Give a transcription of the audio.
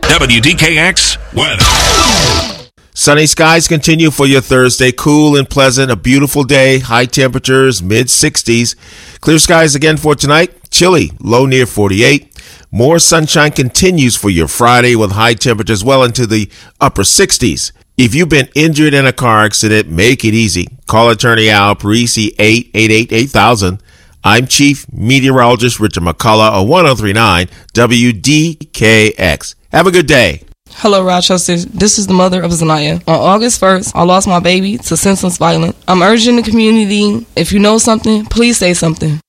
WDKX weather. Sunny skies continue for your Thursday. Cool and pleasant. A beautiful day. High temperatures, mid-60s. Clear skies again for tonight. Chilly. Low near 48. More sunshine continues for your Friday with high temperatures well into the upper 60s. If you've been injured in a car accident, make it easy. Call attorney Al Parisi, 888-8000. I'm Chief Meteorologist Richard McCullough of 1039 WDKX. Have a good day. Hello, Rochester. This is the mother of Zanaya. On August 1st, I lost my baby to senseless violence. I'm urging the community, if you know something, please say something.